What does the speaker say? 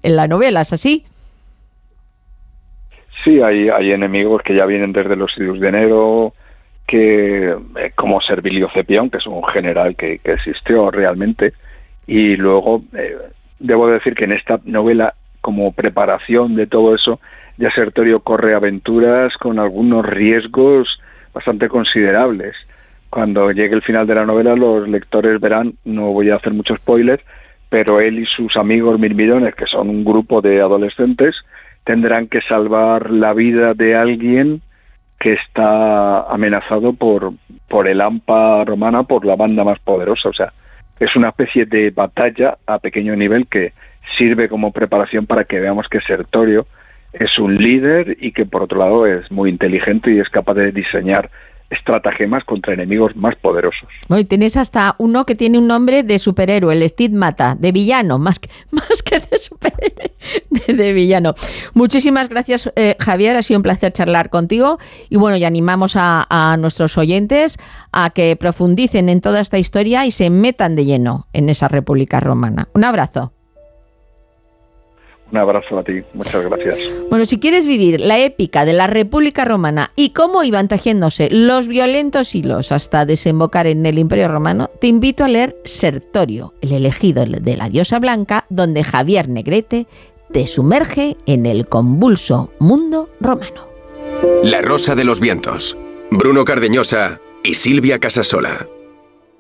en la novela, ¿es así? Sí, hay enemigos que ya vienen desde los idus de Nero, que como Servilio Cepión, que es un general que existió realmente, y luego debo decir que en esta novela, como preparación de todo eso, ya Sertorio corre aventuras con algunos riesgos bastante considerables. Cuando llegue el final de la novela, los lectores verán, no voy a hacer mucho spoiler, pero él y sus amigos mirmidones, que son un grupo de adolescentes, tendrán que salvar la vida de alguien que está amenazado por el AMPA romana, por la banda más poderosa. O sea, es una especie de batalla a pequeño nivel que sirve como preparación para que veamos que Sertorio es un líder y que por otro lado es muy inteligente y es capaz de diseñar estratagemas contra enemigos más poderosos. Bueno, y tienes hasta uno que tiene un nombre de superhéroe, el Stigmata, de villano, más que de superhéroe, de villano. Muchísimas gracias, Javier, ha sido un placer charlar contigo y bueno, y animamos a nuestros oyentes a que profundicen en toda esta historia y se metan de lleno en esa República Romana. Un abrazo. Un abrazo a ti, muchas gracias. Bueno, si quieres vivir la épica de la República Romana y cómo iban tejiéndose los violentos hilos hasta desembocar en el Imperio Romano, te invito a leer Sertorio, el elegido de la diosa blanca, donde Javier Negrete te sumerge en el convulso mundo romano. La Rosa de los Vientos. Bruno Cardeñosa y Silvia Casasola.